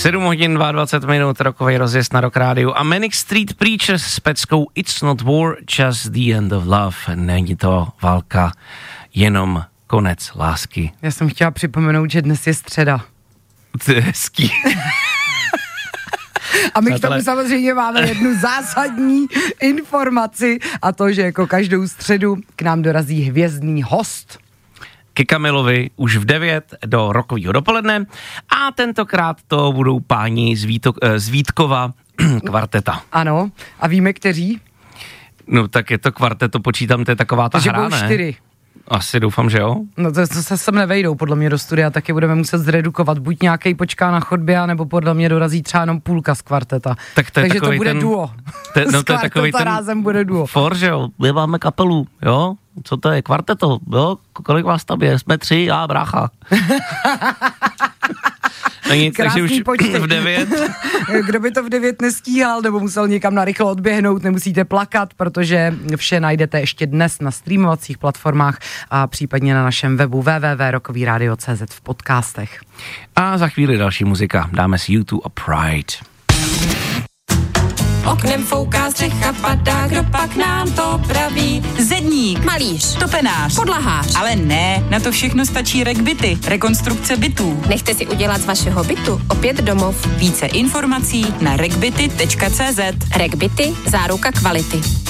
7 hodin 22 minut, rokový rozjezd na Rock Rádiu a Manic Street Preachers s peckou It's not war, just the end of love. Není to válka, jenom konec lásky. Já jsem chtěla připomenout, že dnes je středa. To je hezký. A my k tomu samozřejmě máme jednu zásadní informaci a to, že jako každou středu k nám dorazí hvězdný host. Ke Kamilovi už v 9 do rokového dopoledne a tentokrát to budou páni z Vítkova kvarteta. Ano, a víme kteří? No tak je to kvarteto, počítám, to je taková ta hra, ne? 4. Asi doufám, že jo. No to se sem nevejdou podle mě do studia, taky budeme muset zredukovat. Buď nějaký počká na chodbě, nebo podle mě dorazí třeba jenom půlka z kvarteta. Tak to je takže to bude duo. To je takový ten rázem bude duo. For, že jo, my máme kapelu, jo. Co to je, kvarteto, jo? Kolik vás tam je? Jsme 3, já brácha. No nic, takže už v 9. Kdo by to v 9 nestíhal, nebo musel někam narychlo odběhnout, nemusíte plakat, protože vše najdete ještě dnes na streamovacích platformách a případně na našem webu www.rockovyradio.cz v podcastech. A za chvíli další muzika. Dáme si YouTube a Pride. Oknem fouká střecha, padá, kdo pak nám to praví? Zedník, Malíř, topenář, podlahář. ale ne, na to všechno stačí RegBity, rekonstrukce bytů. Nechte si udělat z vašeho bytu opět domov. Více informací na regbity.cz. RegBity, záruka kvality.